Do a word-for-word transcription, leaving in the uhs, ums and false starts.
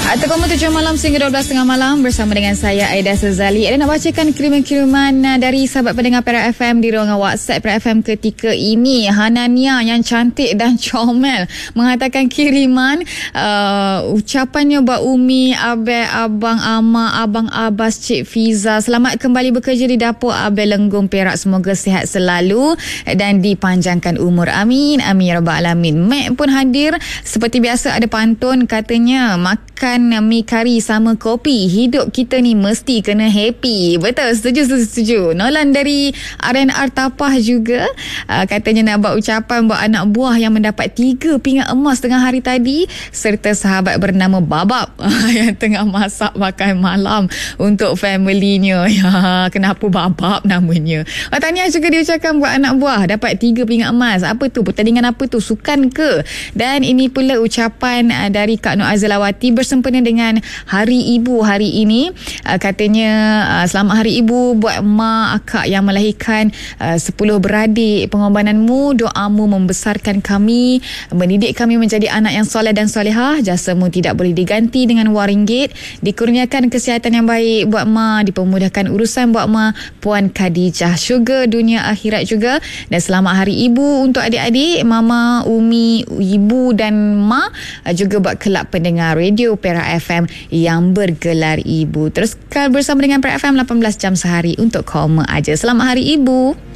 Atau koma tujuh malam sehingga dua belas tiga puluh malam bersama dengan saya Aida Sazali. Ada nak bacakan kiriman-kiriman dari sahabat pendengar Perak F M di ruangan WhatsApp Perak F M ketika ini. Hanania yang cantik dan comel mengatakan kiriman uh, ucapannya buat Umi, Abel, Abang Ama, Abang Abbas, Cik Fiza. Selamat kembali bekerja di dapur Abel Lenggong Perak. Semoga sihat selalu dan dipanjangkan umur. Amin. Amin ya rabbal alamin. Mek pun hadir. Seperti biasa ada pantun, katanya makan mi kari sama kopi, hidup kita ni mesti kena happy. Betul, setuju, setuju, setuju. Nolan dari R and R Tapah juga uh, katanya nak buat ucapan buat anak buah yang mendapat tiga pinggan emas tengah hari tadi, serta sahabat bernama Babab yang tengah masak makan malam untuk familynya. Ya, kenapa Babab namanya? Oh, tahniah juga diucapkan buat anak buah dapat tiga pinggan emas. Apa tu? Pertandingan apa tu? Sukan ke? Dan ini pula ucapan uh, dari Kak Nur Azlawati bersempena dengan Hari Ibu hari ini. Uh, katanya uh, selamat Hari Ibu buat mak akak yang melahirkan uh, sepuluh beradik. Pengorbananmu, doamu membesarkan kami, mendidik kami menjadi anak yang soleh dan solehah. Jasamu tidak boleh diganti dengan wang ringgit. Dikurniakan kesihatan yang baik buat mak, dipermudahkan urusan buat mak Puan Khadijah, syurga dunia akhirat juga. Dan selamat Hari Ibu untuk adik-adik, Mama, Umi, Ibu dan mak, uh, juga buat kelab pendengar radio Perak F M yang bergelar Ibu. Teruskan bersama dengan Perak F M lapan belas jam sehari untuk koma aja. Selamat Hari Ibu.